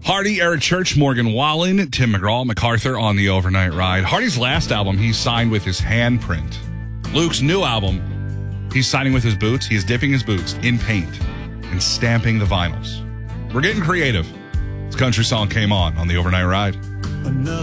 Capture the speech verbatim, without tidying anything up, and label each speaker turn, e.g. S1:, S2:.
S1: Hardy, Eric Church, Morgan Wallen, Tim McGraw, MacArthur on the Overnight Ride. Hardy's last album, he signed with his handprint. Luke's new album, he's signing with his boots. He's dipping his boots in paint and stamping the vinyls. We're getting creative. This country song came on on the Overnight Ride.
S2: Another